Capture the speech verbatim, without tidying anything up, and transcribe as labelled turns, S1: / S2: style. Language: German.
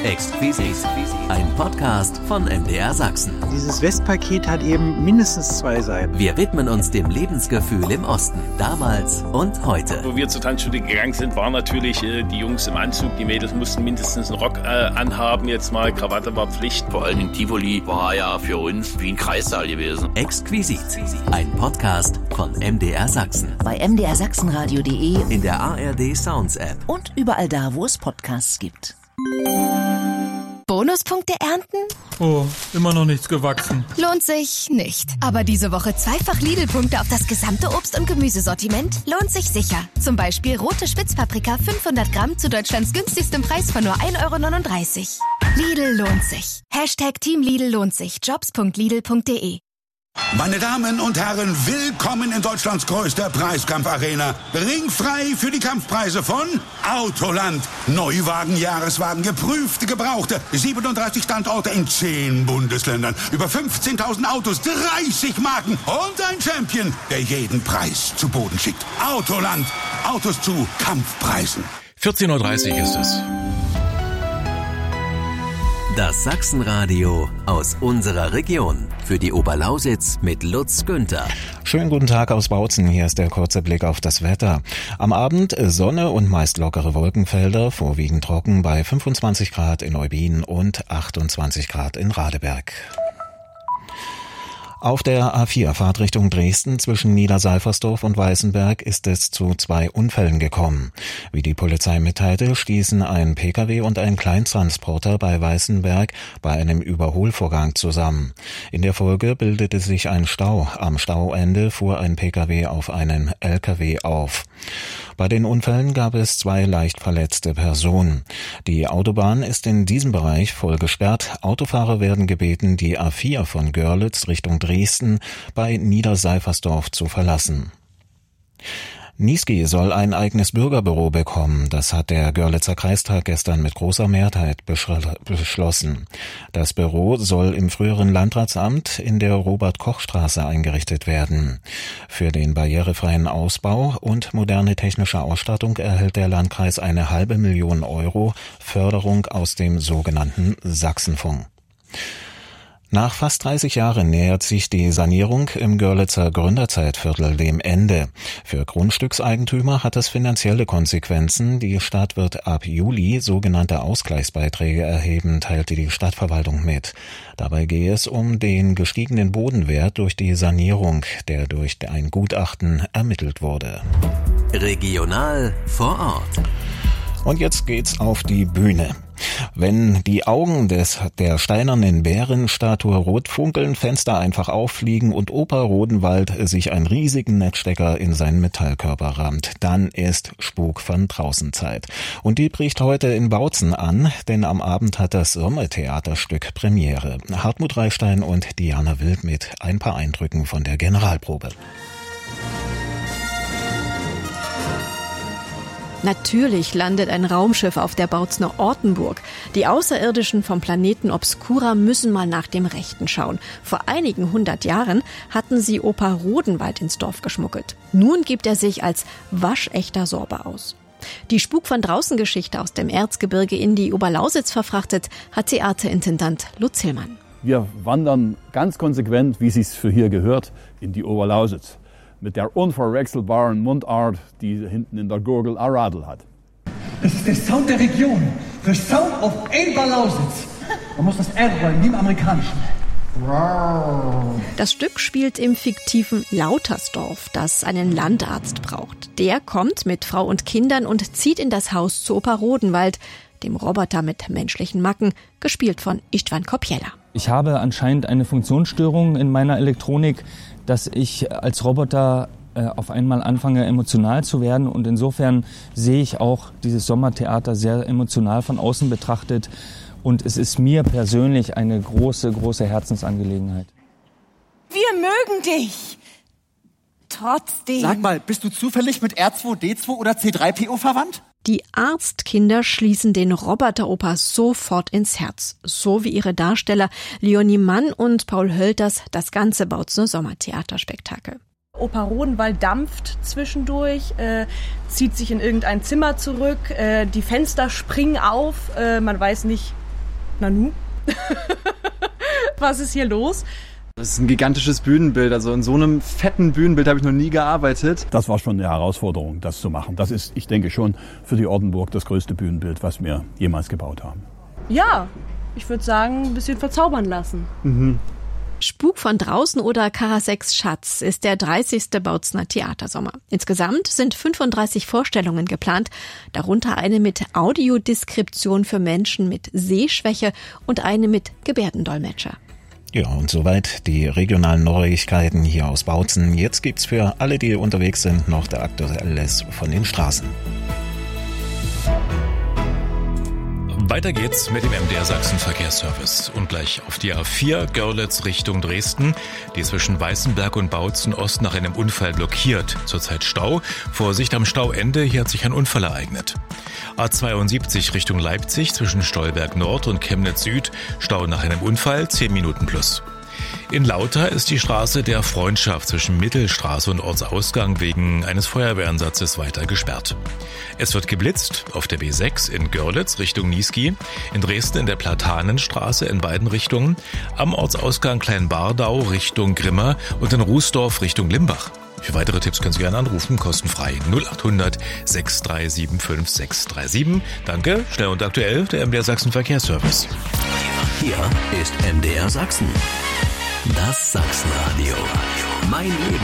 S1: Exquisit, ein Podcast von M D R Sachsen.
S2: Dieses Westpaket hat eben mindestens zwei Seiten.
S1: Wir widmen uns dem Lebensgefühl im Osten, damals und heute.
S3: Wo wir zur Tanzschule gegangen sind, waren natürlich äh, die Jungs im Anzug, die Mädels mussten mindestens einen Rock äh, anhaben, jetzt mal Krawatte war Pflicht.
S4: Vor allem Tivoli war ja für uns wie ein Kreissaal gewesen.
S1: Exquisit, ein Podcast von M D R Sachsen.
S5: Bei m d r sachsenradio punkt de,
S1: in der A R D Sounds App
S5: und überall da, wo es Podcasts gibt.
S6: Bonuspunkte ernten?
S7: Oh, immer noch nichts gewachsen.
S6: Lohnt sich nicht. Aber diese Woche zweifach Lidl-Punkte auf das gesamte Obst- und Gemüsesortiment lohnt sich sicher. Zum Beispiel rote Spitzpaprika fünfhundert Gramm zu Deutschlands günstigstem Preis von nur ein Euro neununddreißig. Lidl lohnt sich. Hashtag Team Lidl lohnt sich. jobs punkt lidl punkt de.
S8: Meine Damen und Herren, willkommen in Deutschlands größter Preiskampfarena. Ringfrei für die Kampfpreise von Autoland. Neuwagen, Jahreswagen, geprüfte, gebrauchte. siebenunddreißig Standorte in zehn Bundesländern. Über fünfzehntausend Autos, dreißig Marken und ein Champion, der jeden Preis zu Boden schickt. Autoland. Autos zu Kampfpreisen.
S9: vierzehn Uhr dreißig ist es.
S1: Das Sachsenradio aus unserer Region. Für die Oberlausitz mit Lutz Günther.
S10: Schönen guten Tag aus Bautzen. Hier ist der kurze Blick auf das Wetter. Am Abend Sonne und meist lockere Wolkenfelder, vorwiegend trocken bei fünfundzwanzig Grad in Eubin und achtundzwanzig Grad in Radeberg. Auf der A vier Fahrtrichtung Dresden zwischen Niedersalversdorf und Weißenberg ist es zu zwei Unfällen gekommen. Wie die Polizei mitteilte, stießen ein Pkw und ein Kleinsttransporter bei Weißenberg bei einem Überholvorgang zusammen. In der Folge bildete sich ein Stau. Am Stauende fuhr ein Pkw auf einen L K W auf. Bei den Unfällen gab es zwei leicht verletzte Personen. Die Autobahn ist in diesem Bereich voll gesperrt. Autofahrer werden gebeten, die A vier von Görlitz Richtung Dresden bei Niedersalversdorf zu verlassen. Niesky soll ein eigenes Bürgerbüro bekommen. Das hat der Görlitzer Kreistag gestern mit großer Mehrheit beschlossen. Das Büro soll im früheren Landratsamt in der Robert-Koch-Straße eingerichtet werden. Für den barrierefreien Ausbau und moderne technische Ausstattung erhält der Landkreis eine halbe Million Euro Förderung aus dem sogenannten Sachsenfonds. Nach fast dreißig Jahren nähert sich die Sanierung im Görlitzer Gründerzeitviertel dem Ende. Für Grundstückseigentümer hat das finanzielle Konsequenzen. Die Stadt wird ab Juli sogenannte Ausgleichsbeiträge erheben, teilte die Stadtverwaltung mit. Dabei gehe es um den gestiegenen Bodenwert durch die Sanierung, der durch ein Gutachten ermittelt wurde.
S1: Regional vor Ort.
S10: Und jetzt geht's auf die Bühne. Wenn die Augen des der steinernen Bärenstatue rot funkeln, Fenster einfach auffliegen und Opa Rodenwald sich einen riesigen Netzstecker in seinen Metallkörper rammt, dann ist Spuk von draußen Zeit. Und die bricht heute in Bautzen an, denn am Abend hat das Sommertheaterstück Premiere. Hartmut Reichstein und Diana Wild mit ein paar Eindrücken von der Generalprobe.
S11: Natürlich landet ein Raumschiff auf der Bautzener Ortenburg. Die Außerirdischen vom Planeten Obscura müssen mal nach dem Rechten schauen. Vor einigen hundert Jahren hatten sie Opa Rodenwald ins Dorf geschmuggelt. Nun gibt er sich als waschechter Sorber aus. Die Spuk von draußen Geschichte aus dem Erzgebirge in die Oberlausitz verfrachtet, hat Theaterintendant Lutz Hillmann.
S12: Wir wandern ganz konsequent, wie es sich für hier gehört, in die Oberlausitz. Mit der unverwechselbaren Mundart, die hinten in der Gurgel ein Radl hat.
S13: Das ist der Sound der Region. The Sound of Oberlausitz. Man muss das R rollen, wie im Amerikanischen.
S11: Das Stück spielt im fiktiven Lautersdorf, das einen Landarzt braucht. Der kommt mit Frau und Kindern und zieht in das Haus zu Opa Rodenwald, dem Roboter mit menschlichen Macken, gespielt von Istvan Kopjela.
S14: Ich habe anscheinend eine Funktionsstörung in meiner Elektronik, dass ich als Roboter äh, auf einmal anfange, emotional zu werden. Und insofern sehe ich auch dieses Sommertheater sehr emotional von außen betrachtet. Und es ist mir persönlich eine große, große Herzensangelegenheit.
S15: Wir mögen dich. Trotzdem.
S13: Sag mal, bist du zufällig mit R zwei D zwei oder C drei P O verwandt?
S11: Die Arztkinder schließen den Roboteropa sofort ins Herz. So wie ihre Darsteller Leonie Mann und Paul Hölters das ganze Bautzener Sommertheaterspektakel.
S16: Opa Rodenwald dampft zwischendurch, äh, zieht sich in irgendein Zimmer zurück, äh, die Fenster springen auf, äh, man weiß nicht, Nanu? Was ist hier los?
S17: Das ist ein gigantisches Bühnenbild. Also in so einem fetten Bühnenbild habe ich noch nie gearbeitet.
S12: Das war schon eine Herausforderung, das zu machen. Das ist, ich denke schon, für die Ortenburg das größte Bühnenbild, was wir jemals gebaut haben.
S16: Ja, ich würde sagen, ein bisschen verzaubern lassen.
S12: Mhm.
S11: Spuk von draußen oder Karasex Schatz ist der dreißigste Bautzner Theatersommer. Insgesamt sind fünfunddreißig Vorstellungen geplant, darunter eine mit Audiodeskription für Menschen mit Sehschwäche und eine mit Gebärdendolmetscher.
S10: Ja, und soweit die regionalen Neuigkeiten hier aus Bautzen. Jetzt gibt's für alle, die unterwegs sind, noch der Aktuelles von den Straßen.
S9: Weiter geht's mit dem M D R Sachsen Verkehrsservice und gleich auf die A vier Görlitz Richtung Dresden, die zwischen Weißenberg und Bautzen Ost nach einem Unfall blockiert. Zurzeit Stau. Vorsicht am Stauende, hier hat sich ein Unfall ereignet. A zweiundsiebzig Richtung Leipzig zwischen Stolberg Nord und Chemnitz Süd, Stau nach einem Unfall, zehn Minuten plus. In Lauter ist die Straße der Freundschaft zwischen Mittelstraße und Ortsausgang wegen eines Feuerwehreinsatzes weiter gesperrt. Es wird geblitzt auf der B sechs in Görlitz Richtung Niesky, in Dresden in der Platanenstraße in beiden Richtungen, am Ortsausgang Kleinbardau Richtung Grimma und in Rußdorf Richtung Limbach. Für weitere Tipps können Sie gerne anrufen, kostenfrei null acht hundert sechs drei sieben fünf sechs drei sieben. Danke, schnell und aktuell, der M D R Sachsen Verkehrsservice.
S1: Hier ist M D R Sachsen. Das Sachsenradio. Mein Leben.